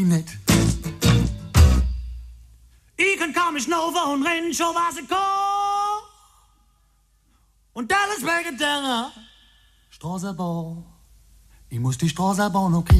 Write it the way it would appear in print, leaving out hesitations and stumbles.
nicht. Ich kann kaum mich schnaufen und rennen, schon was ich kann. Und alles wegen der Straße bauen. Ich muss die Straße bauen, okay.